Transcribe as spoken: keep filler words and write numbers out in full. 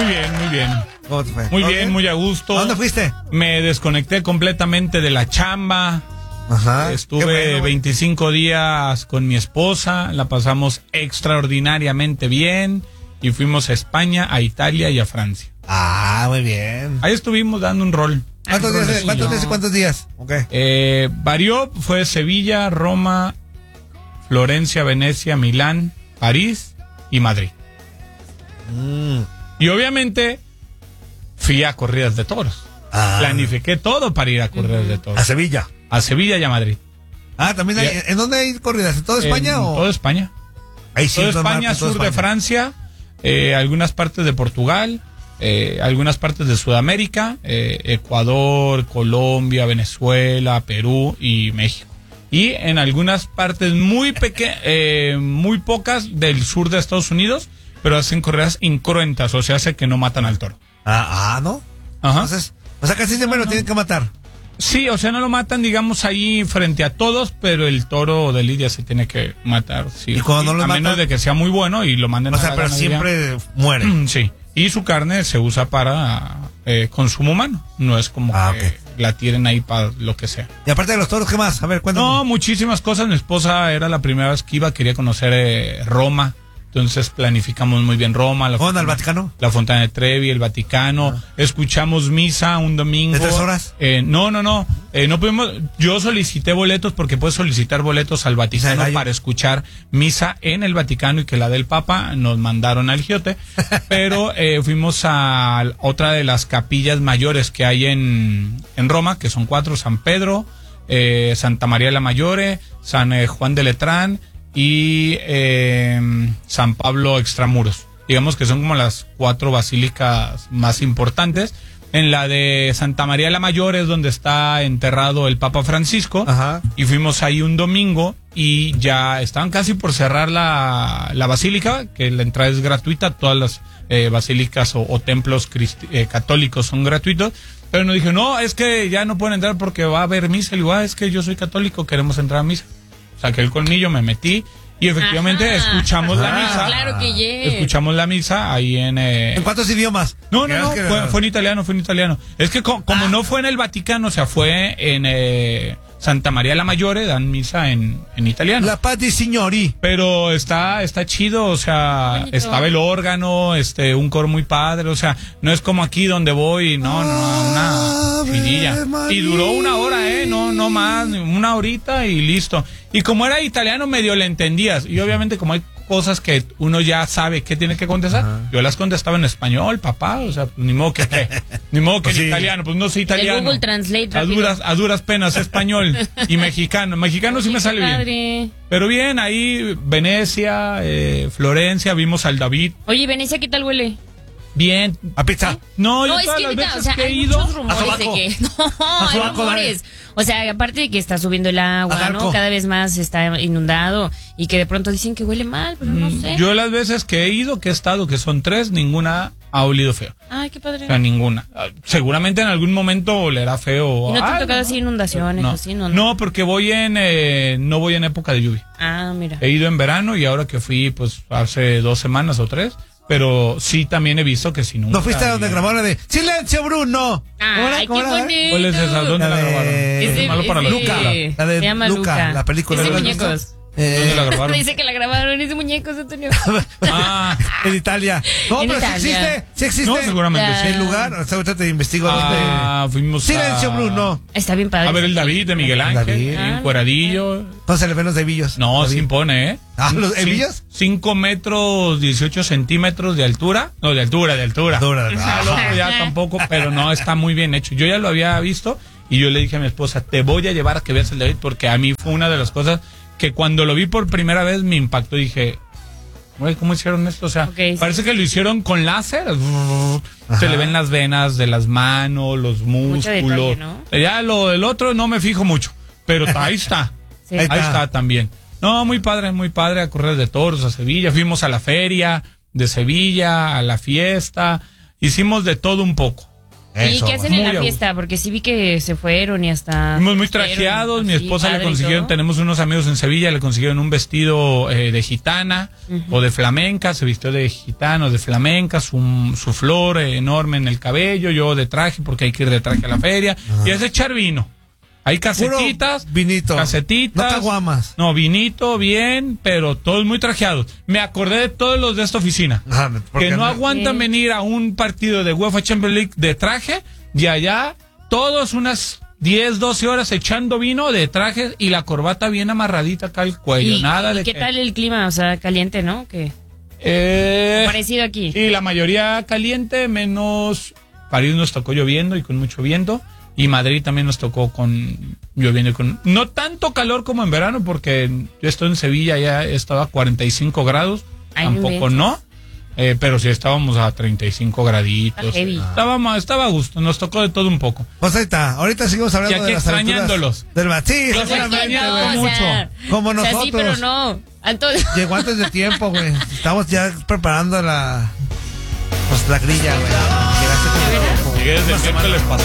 muy bien, muy bien. ¿Cómo te fue? Muy bien, bien, muy a gusto. ¿A dónde fuiste? Me desconecté completamente de la chamba. Ajá. Estuve bueno, veinticinco días con mi esposa, la pasamos extraordinariamente bien y fuimos a España, a Italia y a Francia. Ah, muy bien. Ahí estuvimos dando un rol. ¿Cuántos días? ¿Cuántos días? ¿Cuántos días? Okay. Eh, varió, fue Sevilla, Roma, Florencia, Venecia, Milán, París y Madrid. Mm. Y obviamente fui a corridas de toros. Ah. Planifiqué todo para ir a corridas uh-huh. de toros. ¿A Sevilla? A Sevilla y a Madrid. Ah, también hay, ¿en dónde hay corridas? ¿En toda España? En o? toda España. Ahí sí, toda España, mar, sur España. de Francia, eh, algunas partes de Portugal, eh, algunas partes de Sudamérica, eh, Ecuador, Colombia, Venezuela, Perú y México. Y en algunas partes muy pequeñas, eh, muy pocas del sur de Estados Unidos, pero hacen corridas incruentas, o sea, hace que no matan al toro. Ah, ah, ¿no? Ajá. Entonces, o sea, casi siempre lo tienen que matar. Sí, o sea, no lo matan, digamos, ahí frente a todos, pero el toro de lidia se tiene que matar, sí. ¿Y cuando no lo a matan? menos de que sea muy bueno y lo manden o a sea, la pero ganadería. siempre muere. Sí, y su carne se usa para eh, consumo humano, no es como ah, que okay. la tiren ahí para lo que sea. Y aparte de los toros, ¿qué más? A ver, cuéntame. No, muchísimas cosas. Mi esposa era la primera vez que iba, quería conocer eh, Roma. Entonces planificamos muy bien Roma. La ¿Dónde, al Vaticano? La Fontana de Trevi, el Vaticano. Ah. Escuchamos misa un domingo. ¿De tres horas? Eh, no, no, no. Eh, no pudimos. Yo solicité boletos porque puedes solicitar boletos al Vaticano para escuchar misa en el Vaticano y que la del Papa nos mandaron al Giote. Pero eh, fuimos a otra de las capillas mayores que hay en, en Roma, que son cuatro: San Pedro, eh, Santa María la Mayore, San eh, Juan de Letrán y eh, San Pablo Extramuros. Digamos que son como las cuatro basílicas más importantes. En la de Santa María la Mayor es donde está enterrado el Papa Francisco. Ajá. Y fuimos ahí un domingo y ya estaban casi por cerrar la, la basílica, que la entrada es gratuita. Todas las eh, basílicas o, o templos cristi- eh, católicos son gratuitos. Pero nos dije, no, es que ya no pueden entrar porque va a haber misa. Y digo, ah, es que yo soy católico, queremos entrar a misa. Saqué el colmillo, me metí y efectivamente Ajá. escuchamos Ajá. la misa. Claro que yeah. Escuchamos la misa ahí en... Eh... ¿En cuántos idiomas? No, no, no, fue, fue en italiano, fue en italiano. Es que co- como ah. no fue en el Vaticano, o sea, fue en eh, Santa María la Mayore, dan misa en, en italiano. La paz di signori. Pero está está chido, o sea, Bonito. Estaba el órgano, este, un coro muy padre, o sea, no es como aquí donde voy, no, no, una chidilla. Y duró una hora, eh, no, no más, una horita y listo. Y como era italiano, medio le entendías. Y obviamente como hay cosas que uno ya sabe que tiene que contestar, Ajá. yo las contestaba en español, papá, o sea, ni modo que ni modo que pues en sí. italiano, pues no sé italiano. El Google Translate a duras, a duras penas español y mexicano. Mexicano sí me sale padre. bien. Pero bien, ahí Venecia, eh, Florencia, vimos al David. Oye, Venecia, ¿qué tal huele? Bien. ¿A pizza? No, no yo es todas que las ahorita, veces o sea, que he hay ido muchos rumores de que no, hay rumores. O sea, aparte de que está subiendo el agua, ¿no? Cada vez más está inundado y que de pronto dicen que huele mal, pero no sé. Yo las veces que he ido, que he estado, que son tres, ninguna ha olido feo. Ay, qué padre. O sea, ninguna. Seguramente en algún momento olerá feo. ¿Y no te han ah, tocado no, así inundaciones? No, así, no, no. no, porque voy en, eh, no voy en época de lluvia. Ah, mira. He ido en verano y ahora que fui, pues, hace dos semanas o tres. Pero sí también he visto que si nunca... ¿No fuiste a donde grabaron la de ¡Silencio, Bruno! ¡Ay, qué bonito! ¿Cuál es esa? ¿Dónde la, la grabaron? Es de, malo para la Luca. La de Se llama Luca, Luca. la película. Es de ¿La muñecos. Eh, ¿Dónde la grabaron? Dice que la grabaron, es de muñecos, Antonio. ah, en Italia. No, en pero Italia. sí existe, sí existe. No, seguramente la... sí. El lugar, o sea, ahorita te investigo. Ah, dónde... fuimos Silencio, a... Bruno. Está bien padre. A ver el David de Miguel Ángel, David. ah, encueradillo. ¿Cómo se le ven los hebillos? No, David. se impone, ¿eh? Ah, ¿los hebillos? cinco metros, dieciocho centímetros de altura. No, de altura, de altura. Altura, de Ah, no, ya tampoco, pero no, está muy bien hecho. Yo ya lo había visto y yo le dije a mi esposa, te voy a llevar a que veas el David, porque a mí fue una de las cosas que cuando lo vi por primera vez me impactó. Dije, güey, ¿cómo hicieron esto? O sea, okay, parece sí. que lo hicieron con láser. Ajá. Se le ven las venas de las manos, los músculos. Detalle, ¿no? Ya lo del otro no me fijo mucho, pero ahí está. Sí. Ahí, está. ahí está también. No, muy padre, muy padre, a correr de toros a Sevilla. Fuimos a la feria de Sevilla, a la fiesta. Hicimos de todo un poco. ¿Y qué hacen en la fiesta? Porque sí vi que se fueron y hasta... Fuimos muy trajeados, mi esposa le consiguieron, tenemos unos amigos en Sevilla, le consiguieron un vestido eh, de gitana uh-huh. o de flamenca, se vistió de gitano, de flamenca, su, su flor eh, enorme en el cabello, yo de traje porque hay que ir de traje a la feria, uh-huh. y es de echar vino. Hay casetitas, puro vinito, casetitas, no caguamas. No, vinito, bien, pero todos muy trajeados. Me acordé de todos los de esta oficina, ah, que no, no aguantan sí. venir a un partido de UEFA Champions League de traje, y allá todos unas diez, doce horas echando vino de traje y la corbata bien amarradita acá al cuello. ¿Y, nada y de qué que... tal el clima? O sea, caliente, ¿no? ¿Qué? Eh, parecido aquí. Y la mayoría caliente, menos París nos tocó lloviendo y con mucho viento. Y Madrid también nos tocó con lloviendo y con no tanto calor como en verano, porque yo estoy en Sevilla, ya estaba a cuarenta y cinco grados, Ay, tampoco no, eh, pero sí estábamos a treinta y cinco graditos. Estábamos, estaba a gusto, nos tocó de todo un poco. Pues ahí está, ahorita seguimos hablando y aquí de las extrañándolos. Del sí, los extrañamos mucho. Sea, como nosotros. O sea, sí, pero no. Antonio. Llegó antes de tiempo, güey. Estamos ya preparando la pues la grilla, güey. Llegué desde el miércoles pasado.